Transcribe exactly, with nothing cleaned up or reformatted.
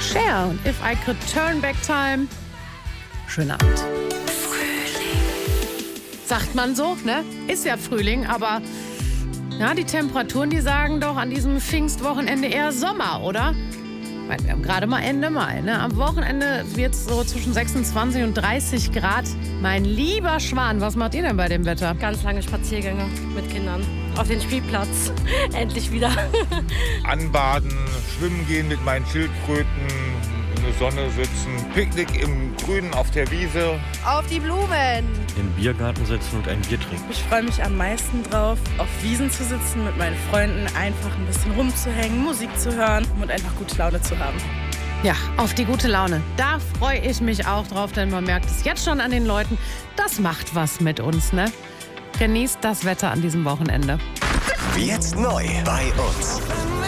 Cher und If I Could Turn Back Time. Schönen Abend. Frühling. Sagt man so, ne? Ist ja Frühling, aber ja, die Temperaturen, die sagen doch an diesem Pfingstwochenende eher Sommer, oder? Wir haben gerade mal Ende Mai. Ne? Am Wochenende wird es so zwischen sechsundzwanzig und dreißig Grad. Mein lieber Schwan, was macht ihr denn bei dem Wetter? Ganz lange Spaziergänge mit Kindern. Auf den Spielplatz. Endlich wieder. Anbaden, schwimmen gehen mit meinen Schildkröten, in der Sonne sitzen, Picknick im Grünen auf der Wiese. Auf die Blumen. Im Biergarten sitzen und ein Bier trinken. Ich freue mich am meisten drauf, auf Wiesen zu sitzen, mit meinen Freunden einfach ein bisschen rumzuhängen, Musik zu hören und einfach gute Laune zu haben. Ja, auf die gute Laune. Da freue ich mich auch drauf, denn man merkt es jetzt schon an den Leuten. Das macht was mit uns, ne? Genießt das Wetter an diesem Wochenende. Jetzt neu bei uns.